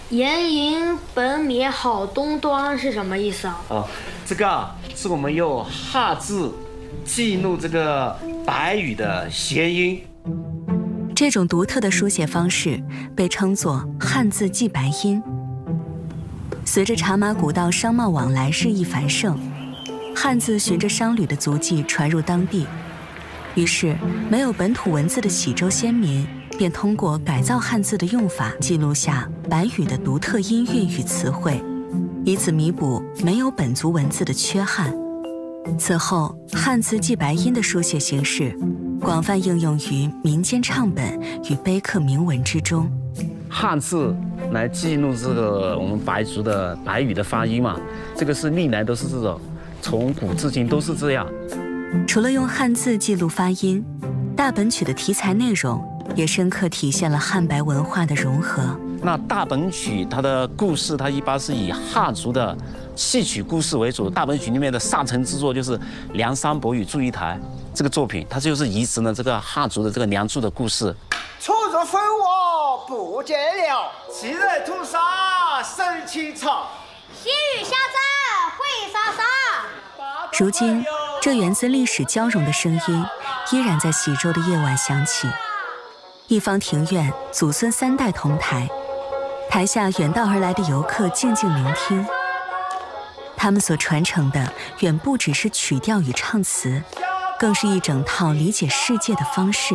炎营本米好东端是什么意思啊？ 这个是我们用汉字记录这个白语的谐音。 这种独特的书写方式被称作汉字记白音。随着茶马古道商贸往来日益繁盛，汉字循着商旅的足迹传入当地，于是没有本土文字的喜洲先民便通过改造汉字的用法，记录下白语的独特音韵与词汇，以此弥补没有本族文字的缺憾。此后，汉字记白音的书写形式广泛应用于民间唱本与碑刻铭文之中。 汉字来记录这个我们白族的白语的发音嘛，这个是历来都是这种，从古至今都是这样。 除了用汉字记录发音，大本曲的题材内容也深刻体现了汉白文化的融合。 那大本曲它的故事，它一般是以汉族的戏曲故事为主。大本曲里面的上乘之作就是《梁山伯与祝英台》这个作品，它就是移植了这个汉族的这个梁祝的故事。 出入非我不见了，昔日屠杀生情长， 西域下战会杀杀。 如今，这源自历史交融的声音依然在喜洲的夜晚响起。一方庭院，祖孙3代同台，台下远道而来的游客静静聆听。他们所传承的远不只是曲调与唱词，更是一整套理解世界的方式。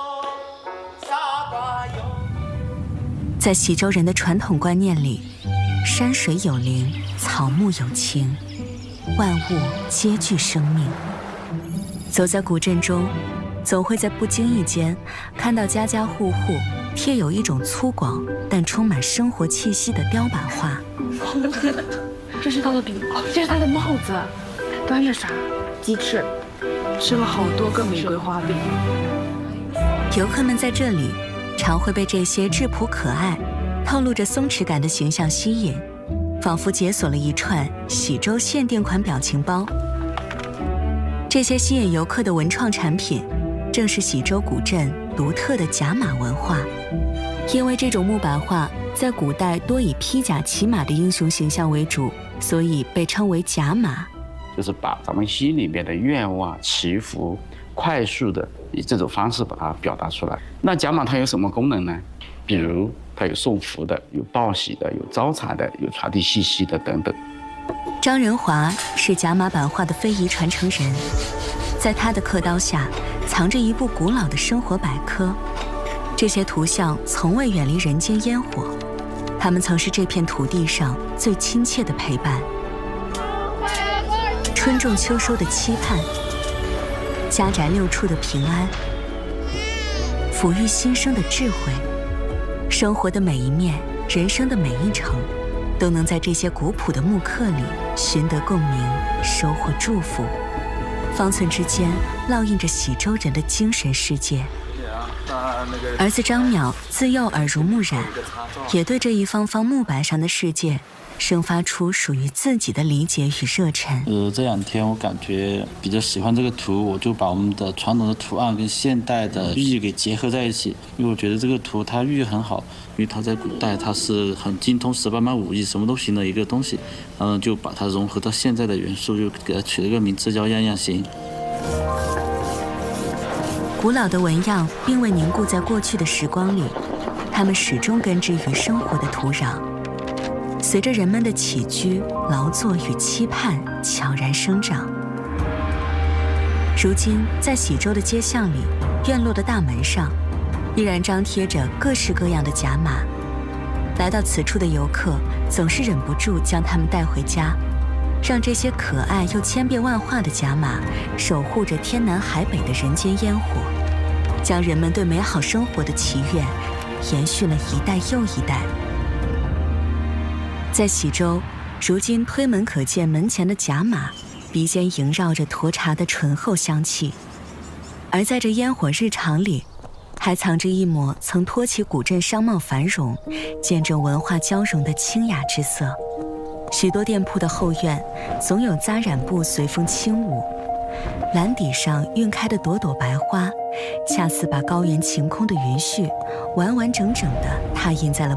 在喜洲人的传统观念里，山水有灵，草木有情，万物皆具生命。走在古镇中，总会在不经意间看到家家户户贴有一种粗犷但充满生活气息的雕版画。 这是他的饼，这是他的帽子，端着啥？鸡翅，吃了好多个玫瑰花饼。 游客们在这里常会被这些质朴可爱、透露着松弛感的形象吸引，仿佛解锁了一串喜洲限定款表情包。这些吸引游客的文创产品，正是喜洲古镇独特的甲马文化。因为这种木板画在古代多以披甲骑马的英雄形象为主，所以被称为甲马。 就是把咱们心里面的愿望、祈福，快速的以这种方式把它表达出来。那甲马它有什么功能呢？比如它有送福的，有报喜的，有招财的，有传递信息的等等。 张仁华是甲马版画的非遗传承人，在他的刻刀下藏着一部古老的生活百科。这些图像从未远离人间烟火，他们曾是这片土地上最亲切的陪伴。春种秋收的期盼，家宅六处的平安，抚育新生的智慧，生活的每一面，人生的每一程，都能在这些古朴的木刻里寻得共鸣，收获祝福。方寸之间烙印着喜洲人的精神世界。儿子张淼自幼耳濡目染，也对这一方方木板上的世界生发出属于自己的理解与热忱。 这2天我感觉比较喜欢这个图，我就把我们的传统的图案跟现代的寓意给结合在一起。因为我觉得这个图它寓意很好，因为它在古代它是很精通十八般武艺，什么都行的一个东西，然后就把它融合到现在的元素，就给它取了个名字叫样样行。 古老的纹样并未凝固在过去的时光里，它们始终根植于生活的土壤，随着人们的起居、劳作与期盼悄然生长。如今，在喜洲的街巷里，院落的大门上，依然张贴着各式各样的甲马。来到此处的游客总是忍不住将它们带回家，让这些可爱又千变万化的甲马守护着天南海北的人间烟火，将人们对美好生活的祈愿延续了一代又一代。在喜洲，如今推门可见门前的甲马，鼻尖萦绕着沱茶的醇厚香气，而在这烟火日常里，还藏着一抹曾托起古镇商贸繁荣、见证文化交融的清雅之色。许多店铺的后院总有扎染布随风轻舞，蓝底上晕开的朵朵白花，恰似把高原晴空的云絮完完整整地拓印在了